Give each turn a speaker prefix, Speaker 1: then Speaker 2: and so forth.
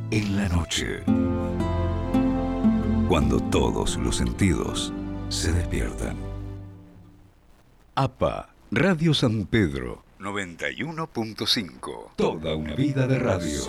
Speaker 1: en la noche. Cuando todos los sentidos se despiertan. APA, Radio San Pedro, 91.5. Toda una vida de radio.